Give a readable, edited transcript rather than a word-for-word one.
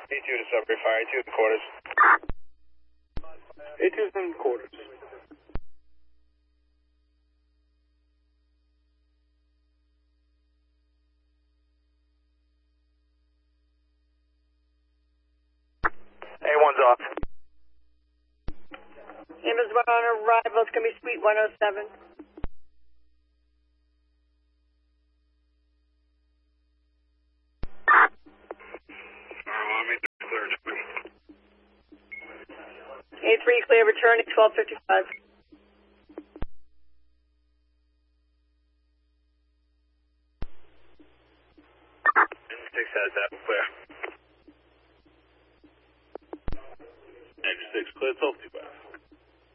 A2 to Sudbury Fire, A2 in quarters. A2's in quarters. A1's off. Ambulance 1 on arrival, it's going to be Suite 107. A3 clear, returning 12:55. 6 has that, clear. 96, clear, 1225.